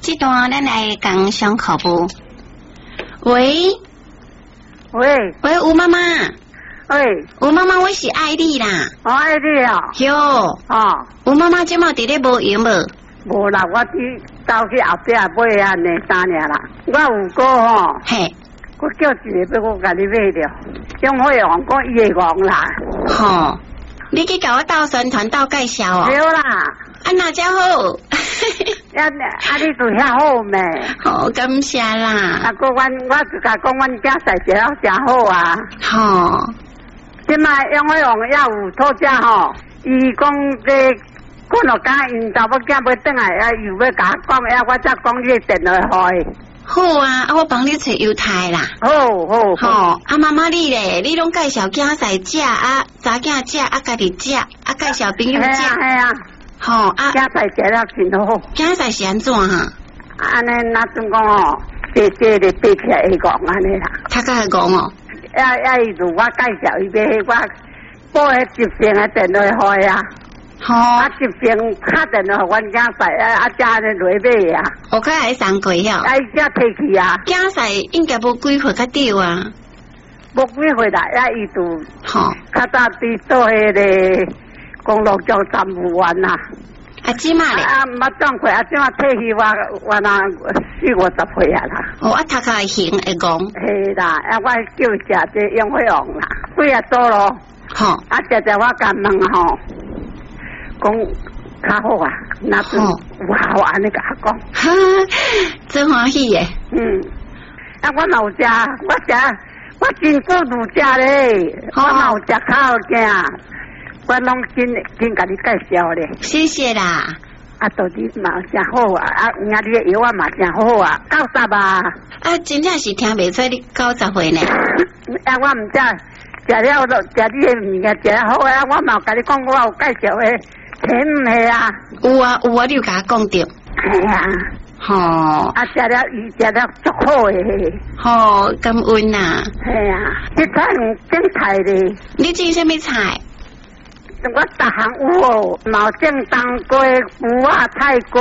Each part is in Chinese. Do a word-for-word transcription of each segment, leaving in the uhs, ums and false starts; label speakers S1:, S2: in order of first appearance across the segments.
S1: 这段咱来讲上课不？喂
S2: 喂
S1: 喂，吴妈妈，
S2: 喂，
S1: 吴妈妈，我是爱丽啦。
S2: 我爱你啊。
S1: 哟，
S2: 哦，
S1: 吴妈妈今麦伫咧无闲无？
S2: 无啦，我去走去后壁买啊，两三年啦。我有个吼，
S1: 嘿，
S2: 我叫一个要我甲你买着，用火用讲伊会戆啦。
S1: 吼，你去甲我斗宣传斗介绍哦。
S2: 对啦，
S1: 啊哪只好？
S2: 啊啊，你做遐好咩？
S1: 好，感谢啦。
S2: 啊，个阮我就甲讲，阮囝婿食了真好啊。
S1: 吼，
S2: 即摆用火用也有讨价吼，伊讲这。我落讲，因查某囝要转来，啊，又要甲我讲，啊，我才讲你电话给。
S1: 好啊，啊，我帮你找犹太啦。
S2: 好好
S1: 好，啊，妈妈你咧，你拢介绍囝婿食啊，查囝食啊，家己食啊，介绍朋友食。
S2: 系啊系啊。
S1: 好啊。
S2: 囝婿食了真好。
S1: 囝婿是安怎哈？
S2: 安尼那阵讲哦，姐姐咧爬起来会讲安尼啦。
S1: 他甲会讲哦。
S2: 啊啊，伊就我介绍伊买，我报迄一片的电话给啊。
S1: 好，
S2: 啊，一边打电话阮囝婿啊，啊，家咧落买啊。
S1: 我可会送过哟。
S2: 啊，伊只摕去啊。
S1: 囝婿应该无几岁较对啊。
S2: 无几岁啦，啊，伊就
S1: 好，
S2: 较早伫做迄个公路局站务员啦。
S1: 啊，即马咧？
S2: 啊，毋捌转过，啊，即马退休我我那四五十岁啊啦。
S1: 哦，啊，头壳会行会讲。
S2: 系啦，啊，我叫伊食这用火用啦，几啊多咯。
S1: 好，
S2: 啊，食食我甲问吼。讲较好啊，那阵有好安尼甲我讲，
S1: 哈，真欢喜耶！
S2: 嗯，啊，我嘛有食，我食，我真久有食咧，我嘛有食较好惊，我拢真真甲你介绍咧。
S1: 谢谢啦。
S2: 啊，到底嘛真好啊，啊，兄弟的药啊嘛真好啊，九十啊。
S1: 啊，真正是听袂出你九十岁呢。
S2: 啊，我毋知食了都食你的物件食了好啊，我嘛甲你讲，我有介绍的。钱唔系啊，
S1: 有啊有啊，你有甲我讲着。
S2: 系啊，
S1: 吼，
S2: 啊食了伊食了足好诶，
S1: 吼，感恩呐。
S2: 系啊，这菜唔种菜咧。
S1: 你种什么菜？
S2: 我逐项有哦，毛种冬瓜、胡啊、菜瓜。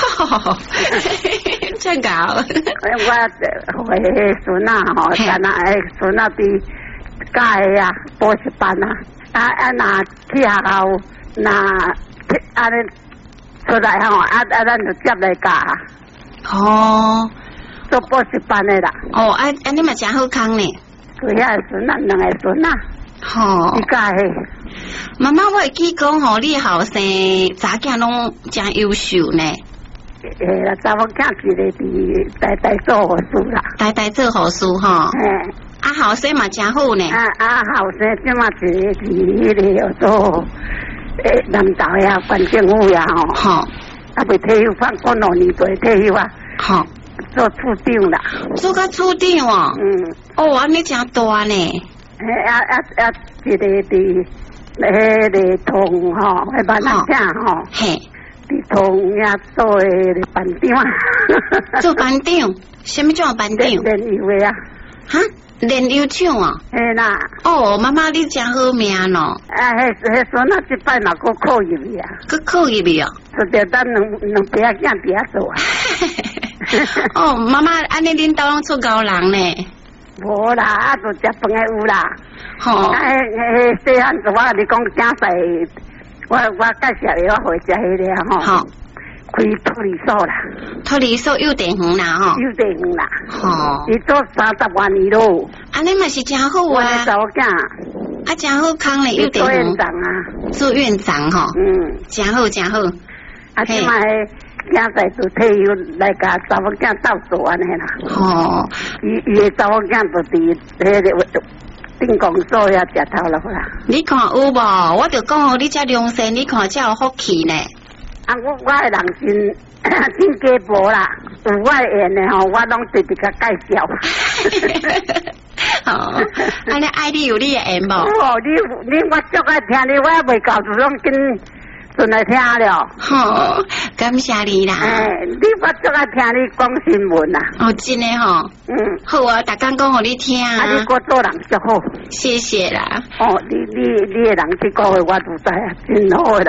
S1: 真搞。
S2: 我我迄孙啊吼，干那诶孙啊伫教诶啊，补习班啊，啊啊那去学校。那安尼出来吼，啊啊，咱就接来教。
S1: 哦，
S2: 做补习班的啦。
S1: 哦，啊啊，你嘛真好康呢。
S2: 对遐孙啊，两个孙啊。
S1: 吼。
S2: 你教嘿。
S1: 妈妈，我会记讲吼，你后生查囝拢真优秀呢。
S2: 诶啦，查某囝一个伫代代做护士啦。
S1: 代代做护士吼。
S2: 嘿。
S1: 啊，后生嘛真好呢。
S2: 啊啊，后生即嘛一个伫迄个做。诶，南投呀，县政府呀，吼，吼，啊，未退休，反过两年未退休啊，
S1: 吼，
S2: 做处长啦，
S1: 做个处长哦，
S2: 嗯，
S1: 哦，安尼真大呢，
S2: 诶，啊啊啊，一个伫迄个通吼，迄班人囝吼，
S1: 嘿，
S2: 伫通呀做诶班长，
S1: 做班长，什么叫班长？
S2: 练油诶啊，
S1: 哈？练油厂啊？
S2: 嘿啦。
S1: 哦，妈妈你真好命咯。
S2: 啊，迄迄孙仔即摆嘛搁考入去啊。
S1: 搁考入去啊？
S2: 就着咱两两边仔囝边仔做啊。
S1: 哦，妈妈，安尼恁兜拢出高人呢？
S2: 无啦，啊，就食饭诶有啦。
S1: 吼。
S2: 啊，迄迄细汉就我甲你讲囝婿，我我介绍伊我回食迄个吼。好。开托儿所啦，
S1: 托儿所幼稚园啦吼，
S2: 幼稚园啦，
S1: 吼，
S2: 伊做三十万年咯，
S1: 安尼嘛是真好啊，
S2: 我查某囝，
S1: 啊真好康咧幼稚园，
S2: 做院长啊，
S1: 做院长吼，
S2: 嗯，
S1: 真好真好，
S2: 啊，即卖囝婿就退休来甲查某囝斗做安尼啦，
S1: 吼，
S2: 伊伊诶查某囝就伫迄个定公所遐食头路啦，
S1: 你看有无？我就讲哦，你遮良心，你看遮有福气呢。
S2: 啊，我我诶人真真家婆啦，有我缘的吼，我拢直直甲介绍。
S1: 哦，安尼爱你有你的缘无？
S2: 哦，你你我足爱听你，我也未搞就拢跟顺来听了。
S1: 好，感谢你啦。
S2: 哎，你我足爱听你讲新闻啦。
S1: 哦，真的吼。嗯。好啊，逐工讲互你听。
S2: 啊，你我做人足好。
S1: 谢谢啦。
S2: 哦，你你你的人这个月我都知啊，真好的人。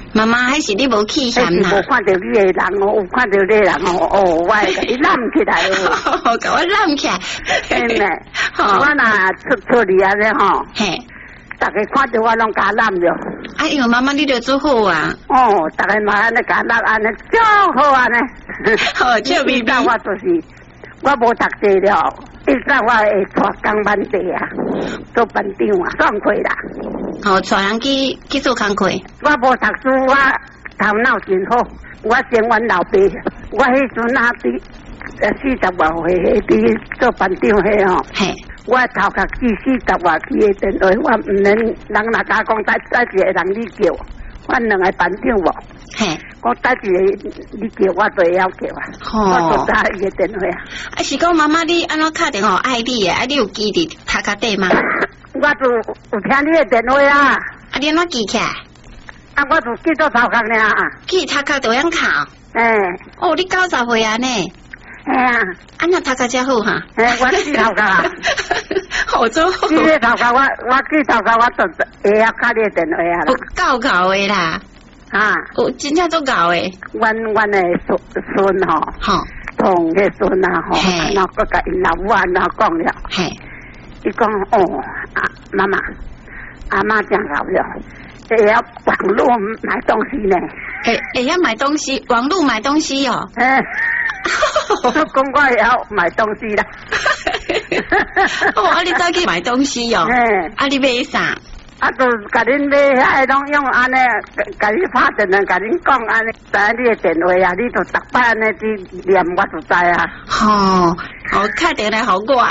S1: 妈妈还是你无气
S2: 还是
S1: 嫌啦？
S2: 无看到你的人哦，有看到你的人哦，哦，我会甲你揽起来哦。
S1: 甲我揽起来。
S2: 嘿咩？
S1: 好
S2: 我若出出去安尼吼，
S1: 嘿，
S2: 大家看到我拢甲揽着。
S1: 哎呦，妈妈你就做好啊。
S2: 哦，大家嘛安尼甲揽安尼，真好安尼。
S1: 好，笑咪咪。
S2: 我就是我无读册了，以前我会带工班地啊，做班长啊，爽快啦。
S1: 好，带人去去做工课。
S2: 我无读书，我头脑真好。我先阮老爸，我迄阵啊伫呃四十外岁伫做班长迄吼。
S1: 嘿。
S2: 我头壳记四十外期的电话，我唔免人若甲讲带带一个人你叫，阮两个班长无。
S1: 嘿。
S2: 我带一个你叫，我都会晓叫啊。我都打伊个电话啊。
S1: 啊，是讲妈妈你安怎打电话爱你诶？啊，你有记伫头壳底吗？
S2: 我就有听你的电话啊。
S1: 啊，你安怎记起来？
S2: 啊，我就记到头壳尔。
S1: 记头壳就样考。
S2: 诶。
S1: 哦，你九十岁啊呢？
S2: 嘿啊。
S1: 啊，那头壳真好哈。
S2: 诶，我记头壳啊。
S1: 好做好。
S2: 记个头壳，我我记头壳，我就会晓打你的电话啊啦。
S1: 有够够诶啦。
S2: 啊。
S1: 有真正足够诶。
S2: 阮阮的孙孙吼。
S1: 吼。
S2: 同个孙啊吼，然后佮甲因老母啊，然后讲了。
S1: 嘿。
S2: 伊讲哦，啊妈妈，阿妈真老了，会晓网络买东西呢。
S1: 会会晓买东西，网络买东西哦。
S2: 诶，我讲我会晓买东西啦。
S1: 哦，啊你走去买东西哦。
S2: 诶，
S1: 啊你买啥？
S2: 啊，就甲恁买遐拢用安尼，甲你拍电话，甲恁讲安尼，知你的电话啊，你就逐摆安尼去念，我就知啊。
S1: 吼，好，打电来好我。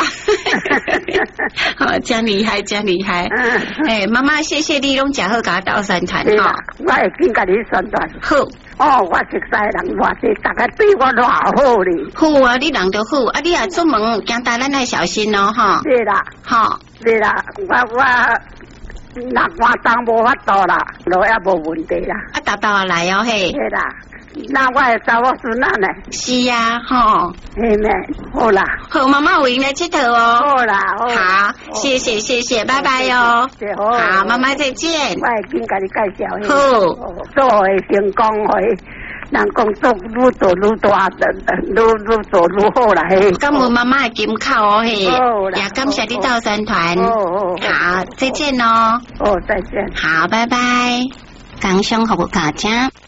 S1: 好，真厉害，真厉害。嗯。诶，妈妈，谢谢你拢食好，甲我斗宣传
S2: 哈。我会紧甲你宣传。
S1: 好。
S2: 哦，我熟悉人偌济，大家对我偌好哩。
S1: 好啊，你人就好，啊，你也出门行大咱爱小心哦，哈。
S2: 对啦。
S1: 好。
S2: 对啦，我我。那我当无法度啦，路也无问题啦。
S1: 啊，达到来哦嘿。
S2: 对啦，那我会找我孙仔呢。
S1: 是呀，吼。
S2: 嘿咩，好啦。
S1: 好，妈妈有闲来佚佗哦。
S2: 好啦，好。
S1: 好，谢谢谢谢，拜拜哟。
S2: 好。
S1: 好，妈妈再见。
S2: 我会紧甲你介绍。
S1: 好。
S2: 做会成功会。人讲做愈做愈大，愈愈做愈好啦嘿。
S1: 感恩妈妈的金口哦嘿，也感谢你到宣传。
S2: 哦
S1: 好，再见哦。
S2: 哦，再见。
S1: 好，拜拜。感谢服务大家。